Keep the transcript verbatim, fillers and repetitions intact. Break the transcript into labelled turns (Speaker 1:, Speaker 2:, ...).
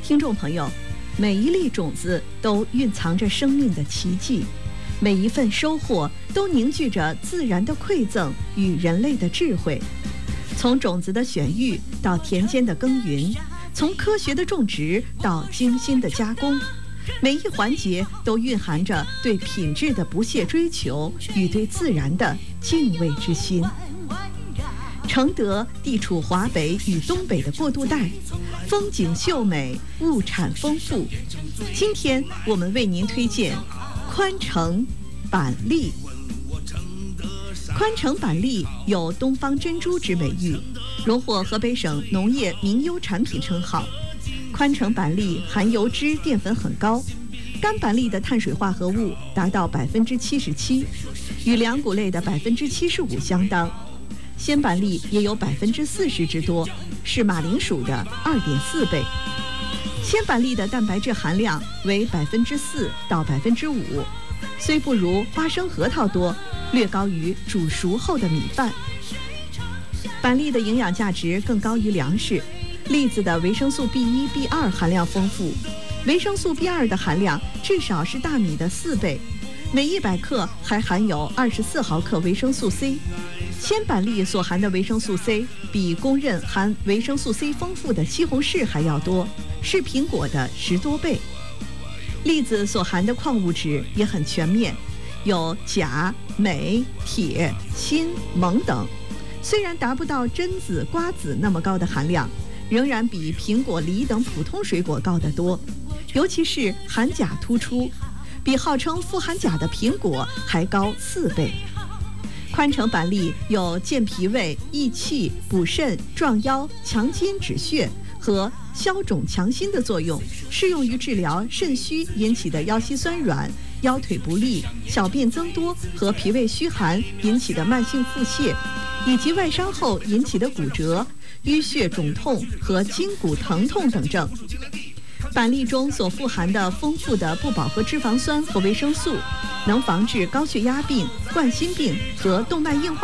Speaker 1: 听众朋友，每一粒种子都蕴藏着生命的奇迹，每一份收获都凝聚着自然的馈赠与人类的智慧。从种子的选育到田间的耕耘，从科学的种植到精心的加工，每一环节都蕴含着对品质的不懈追求与对自然的敬畏之心。承德地处华北与东北的过渡带，风景秀美，物产丰富。今天我们为您推荐宽城板栗。宽城板栗有东方珍珠之美誉，荣获河北省农业名优产品称号。宽城板栗含油脂淀粉很高，干板栗的碳水化合物达到百分之七十七，与粮谷类的百分之七十五相当。鲜板栗也有百分之四十之多，是马铃薯的二点四倍。鲜板栗的蛋白质含量为百分之四到百分之五，虽不如花生核桃多，略高于煮熟后的米饭。板栗的营养价值更高于粮食，栗子的维生素 B 一、B 二 含量丰富，维生素 B 二 的含量至少是大米的四倍，每一百克还含有二十四毫克维生素 C。鲜板栗所含的维生素 C 比公认含维生素 C 丰富的西红柿还要多，是苹果的十多倍。栗子所含的矿物质也很全面，有钾、镁、铁、锌、锰等。虽然达不到榛子、瓜子那么高的含量，仍然比苹果、梨等普通水果高得多，尤其是含钾突出，比号称富含钾的苹果还高四倍。宽城板栗有健脾胃、益气、补肾、壮腰、强筋止血和消肿强心的作用，适用于治疗肾虚引起的腰膝酸软、腰腿不利、小便增多和脾胃虚寒引起的慢性腹泻，以及外伤后引起的骨折、淤血肿痛和筋骨疼痛等症。板栗中所富含的丰富的不饱和脂肪酸和维生素，能防治高血压病、冠心病和动脉硬化